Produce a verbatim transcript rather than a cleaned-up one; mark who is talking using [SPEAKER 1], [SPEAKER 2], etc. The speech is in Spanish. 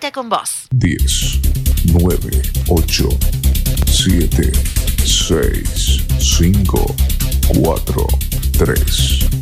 [SPEAKER 1] comunica con vos.
[SPEAKER 2] diez, nueve, ocho, siete, seis, cinco, cuatro, tres,